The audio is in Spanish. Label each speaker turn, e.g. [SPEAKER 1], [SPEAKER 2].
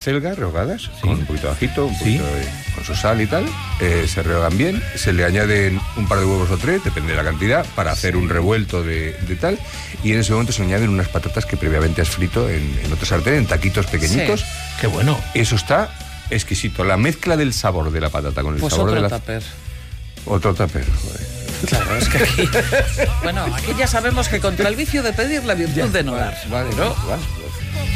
[SPEAKER 1] acelgas rehogadas, con un poquito de ajito, con su sal y tal, se rehogan bien, se le añaden un par de huevos o 3, depende de la cantidad, para hacer un revuelto de tal, y en ese momento se añaden unas patatas que previamente has frito en otro sartén, en taquitos pequeñitos.
[SPEAKER 2] Qué bueno.
[SPEAKER 1] Eso está exquisito, la mezcla del sabor de la patata con el sabor de la...
[SPEAKER 3] Tupper.
[SPEAKER 1] Otro tupper, joder.
[SPEAKER 3] Claro, es que aquí... Bueno, aquí ya sabemos que contra el vicio de pedir la virtud de no dar.
[SPEAKER 1] Vale, ¿no?